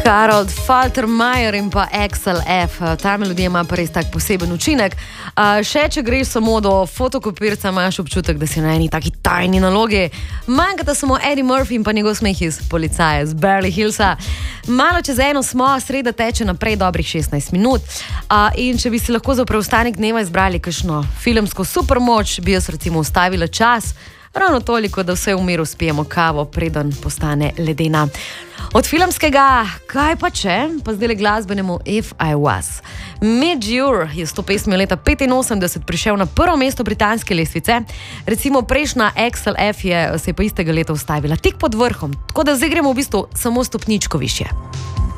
Harold Faltermeyer in pa XLF. Ta melodija ima pa res tak poseben učinek. Še če greš samo do fotokopirca, imaš občutek, da si na eni taki tajni nalogi. Manjkata samo Eddie Murphy in pa njegov smeh iz Policaje z Beverly Hillsa. Malo čez eno smo, sreda teče naprej dobrih 16 minut. In če bi si lahko za preostanek dneva izbrali kakšno filmsko supermoč, bi jaz recimo ustavila čas, ravno toliko, da vse v miru spijemo kavo, preden postane ledena. Od filmskega Kaj pa če, pa zdaj le glasbenemu If I Was. Mid-Jur je s to pesmijo leta 85 prišel na prvo mesto britanske lestvice, recimo prejšnja XLF se je pa istega leta ustavila tik pod vrhom, tako da zdaj gremo v bistvu samo stopničko višje.